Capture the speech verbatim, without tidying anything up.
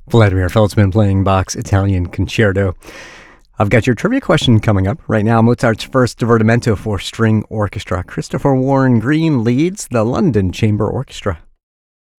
Vladimir Feltzman playing Bach's Italian Concerto. I've got your trivia question coming up. Right now, Mozart's first divertimento for string orchestra. Christopher Warren Green leads the London Chamber Orchestra.